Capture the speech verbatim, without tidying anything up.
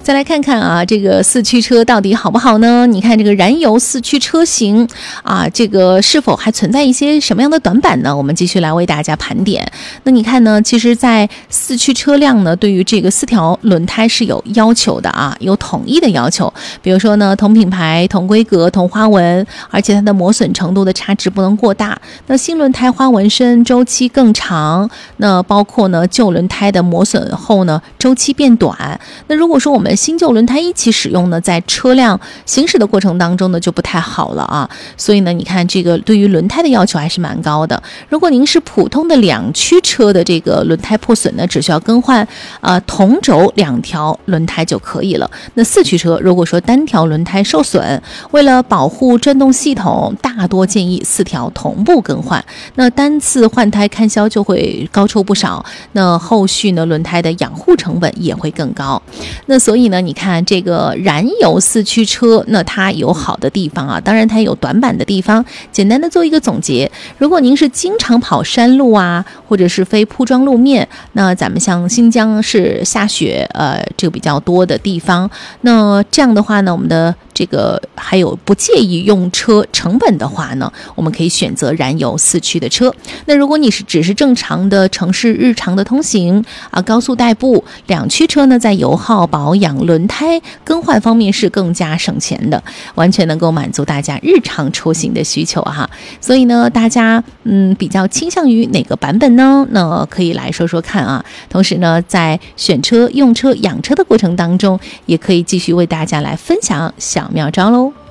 再来看看啊，这个四驱车到底好不好呢？你看这个燃油四驱车型啊，这个是否还存在一些什么样的短板呢？我们继续来为大家盘点。那你看呢，其实在四驱车辆呢，对于这个四条轮胎是有要求的啊，有统一的要求。比如说呢，同品牌、同规格、同花纹，而且它的磨损程度的差值不能过大。那新轮胎花纹深，周期更长。那包括呢，旧轮胎的磨损后呢，周期变短。那如果说我们新旧轮胎一起使用呢，在车辆行驶的过程当中呢，就不太好了啊。所以呢，你看这个对于轮胎的要求还是蛮高的。如果您是普通的两驱车的这个轮胎破损呢，只需要更换呃同轴两条轮胎就可以了。那四驱车如果说单条轮胎受损，为了保护转动系统，大多建议四条同步更换。那单次换胎开销就会高出不少，那后续呢，轮胎的养护成本也会更高。那所以呢，你看这个燃油四驱车，那它有好的地方啊，当然它有短板的地方。简单的做一个总结，如果您是经常跑山路啊，或者是非铺装路面，那咱们像新疆是下雪，呃，这个比较多的地方，那这样的话呢，我们的这个还有不介意用车成本的话呢，我们可以选择燃油四驱的车。那如果你是只是正常的城市日常的通行啊，高速代步，两驱车呢，在油耗、保养、轮胎更换方面是更加省钱的，完全能够满足大家日常出行的需求哈。所以呢，大家嗯比较倾向于哪个版本呢？那可以来说说看啊。同时呢，在选车、用车、养车的过程当中，也可以继续为大家来分享小妙招喽。